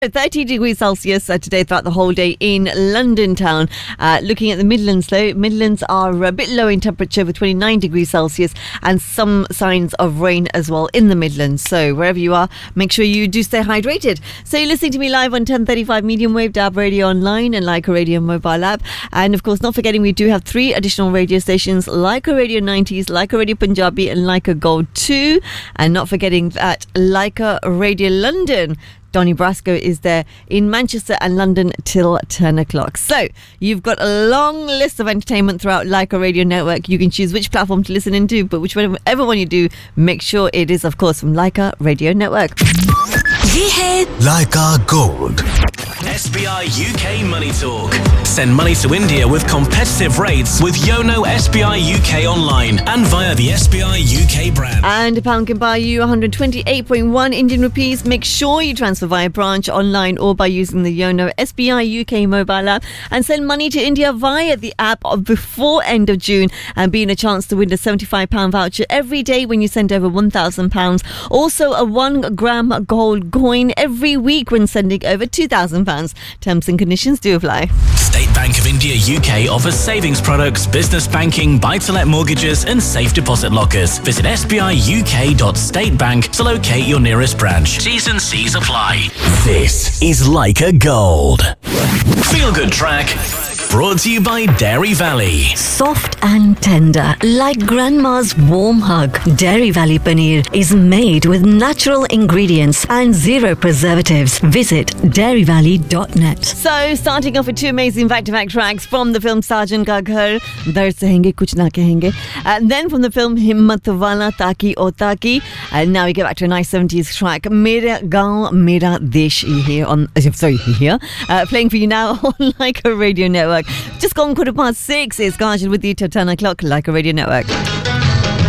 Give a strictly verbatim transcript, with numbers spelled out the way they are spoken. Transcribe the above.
thirty degrees Celsius uh, today throughout the whole day in London town. Uh, looking at the Midlands though, Midlands are a bit low in temperature with twenty-nine degrees Celsius and some signs of rain as well in the Midlands. So wherever you are, make sure you do stay hydrated. So you're listening to me live on ten thirty-five medium wave, Dab Radio Online and Leica Radio mobile app. And of course, not forgetting we do have three additional radio stations, Leica Radio nineties, Leica Radio Punjabi and Leica Gold two. And not forgetting that Leica Radio London, Donny Brasco is there in Manchester and London till ten o'clock. So, you've got a long list of entertainment throughout Leica Radio Network. You can choose which platform to listen into, but whichever one you do, make sure it is, of course, from Leica Radio Network. Ye hai Leica Gold. S B I U K Money Talk. Send money to India with competitive rates with Yono S B I U K online and via the S B I U K brand. And a pound can buy you one hundred twenty-eight point one Indian rupees. Make sure you transfer via branch, online or by using the Yono S B I U K mobile app and send money to India via the app before end of June and be in a chance to win a seventy-five pound voucher every day when you send over one thousand pounds. Also a one gram gold coin every week when sending over two thousand pounds. Terms and conditions do apply. State Bank of India U K offers savings products, business banking, buy-to-let mortgages and safe deposit lockers. Visit s b i u k dot state bank to locate your nearest branch. T's and C's apply. This is Leica Gold. Feel good track. Brought to you by Dairy Valley. Soft and tender, like grandma's warm hug. Dairy Valley Paneer is made with natural ingredients and zero preservatives. Visit dairy valley dot net. So, starting off with two amazing back-to-back tracks from the film Sajan Ka Ghar, Dard Sehenge Kuch Na Kahenge, and then from the film Himmat Wala Taki O Taki. And now we get back to a nice seventies track, Mera Gaon Mera Desh, here on, sorry, here, uh, playing for you now on Leica Radio Network. Just gone quarter past six. It's Kajal with you till ten o'clock, Leica Radio Network.